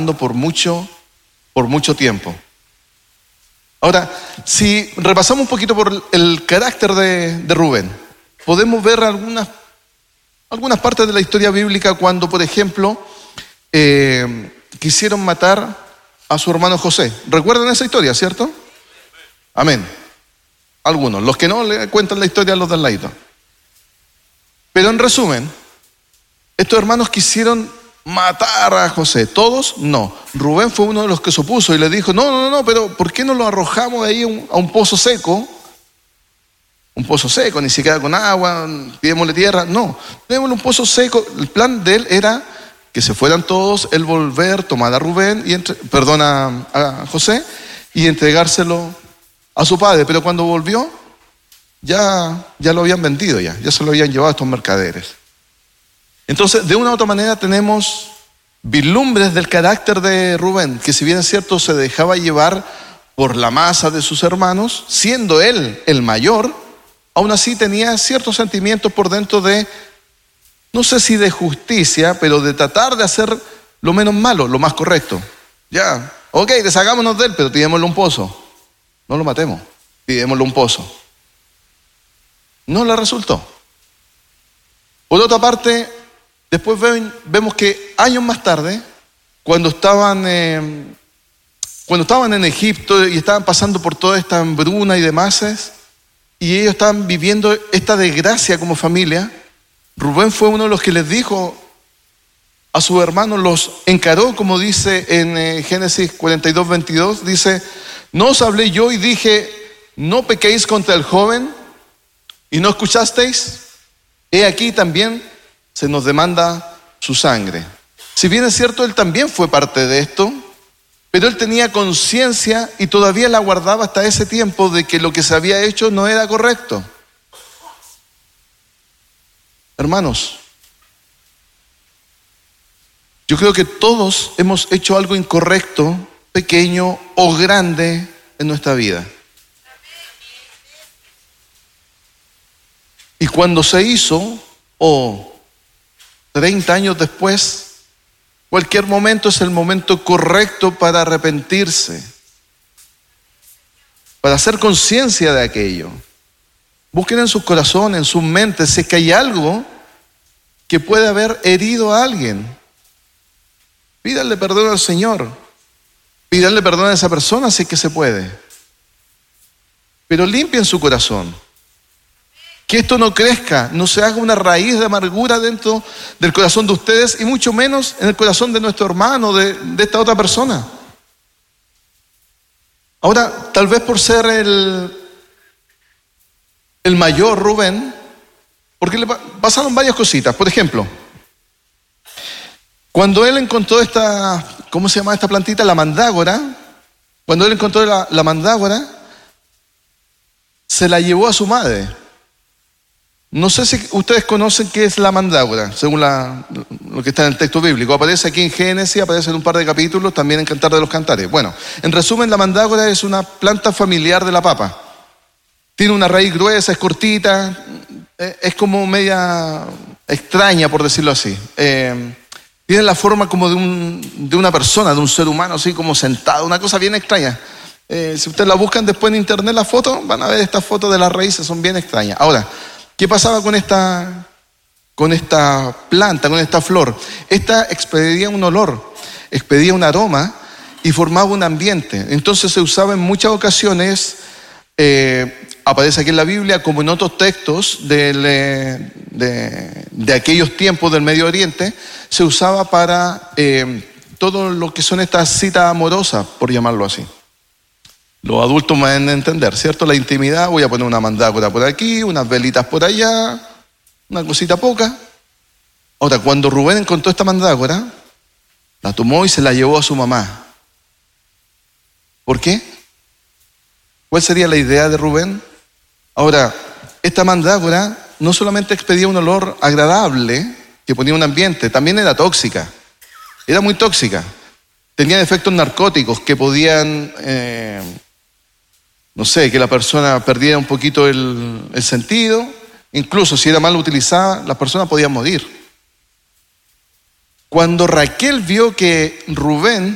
trabajando por mucho tiempo. Ahora, si repasamos un poquito por el carácter de Rubén, podemos ver algunas partes de la historia bíblica cuando, por ejemplo, quisieron matar a su hermano José. ¿Recuerdan esa historia, cierto? Amén. Algunos, los que no le cuentan la historia a los del ladito. Pero en resumen, estos hermanos quisieron matar a José. ¿Todos? No. Rubén fue uno de los que se opuso y le dijo, no, pero ¿por qué no lo arrojamos ahí a un pozo seco? Un pozo seco, ni siquiera con agua, pidémosle tierra. No, démosle un pozo seco. El plan de él era que se fueran todos, él volver, tomar a Rubén, a José y entregárselo a su padre. Pero cuando volvió, ya lo habían vendido, ya se lo habían llevado a estos mercaderes. Entonces, de una u otra manera tenemos vislumbres del carácter de Rubén, que si bien es cierto se dejaba llevar por la masa de sus hermanos, siendo él el mayor, aún así tenía ciertos sentimientos por dentro de, no sé si de justicia, pero de tratar de hacer lo menos malo, lo más correcto. Ya, ok, deshagámonos de él, pero tirémosle un pozo. No lo matemos, tirémosle un pozo. No le resultó. Por otra parte, después vemos que años más tarde, cuando estaban en Egipto y estaban pasando por toda esta hambruna y demás, y ellos estaban viviendo esta desgracia como familia, Rubén fue uno de los que les dijo a sus hermanos, los encaró, como dice en Génesis 42, 22, dice, ¿no os hablé yo y dije, no pequéis contra el joven y no escuchasteis? He aquí también se nos demanda su sangre. Si bien es cierto, él también fue parte de esto, pero él tenía conciencia y todavía la guardaba hasta ese tiempo de que lo que se había hecho no era correcto. Hermanos, yo creo que todos hemos hecho algo incorrecto, pequeño o grande en nuestra vida. Y cuando se hizo, 30 años después, cualquier momento es el momento correcto para arrepentirse, para hacer conciencia de aquello. Busquen en sus corazones, en sus mentes, si es que hay algo que puede haber herido a alguien. Pídanle perdón al Señor. Pídanle perdón a esa persona si es que se puede. Pero limpien su corazón. Que esto no crezca, no se haga una raíz de amargura dentro del corazón de ustedes y mucho menos en el corazón de nuestro hermano, de esta otra persona. Ahora, tal vez por ser el mayor Rubén, porque le pasaron varias cositas. Por ejemplo, cuando él encontró ¿cómo se llama esta plantita? La mandrágora. Cuando él encontró la mandrágora, se la llevó a su madre. No sé si ustedes conocen qué es la mandrágora, según lo que está en el texto bíblico. Aparece aquí en Génesis, aparece en un par de capítulos, también en Cantar de los Cantares. Bueno, en resumen, la mandrágora es una planta familiar de la papa. Tiene una raíz gruesa, es cortita, es como media extraña, por decirlo así. Tiene la forma como de una persona, de un ser humano, así como sentado, una cosa bien extraña. Si ustedes la buscan después en internet, la foto, van a ver estas fotos de las raíces, son bien extrañas. Ahora, ¿qué pasaba con esta planta, con esta flor? Esta expedía un olor, expedía un aroma y formaba un ambiente. Entonces se usaba en muchas ocasiones, aparece aquí en la Biblia como en otros textos de aquellos tiempos del Medio Oriente, se usaba para todo lo que son estas citas amorosas, por llamarlo así. Los adultos me van a entender, ¿cierto? La intimidad, voy a poner una mandrágora por aquí, unas velitas por allá, una cosita poca. Ahora, cuando Rubén encontró esta mandrágora, la tomó y se la llevó a su mamá. ¿Por qué? ¿Cuál sería la idea de Rubén? Ahora, esta mandrágora no solamente expedía un olor agradable, que ponía un ambiente, también era tóxica. Era muy tóxica. Tenía efectos narcóticos que podían... que la persona perdiera un poquito el sentido, incluso si era mal utilizada, las personas podían morir. Cuando Raquel vio que Rubén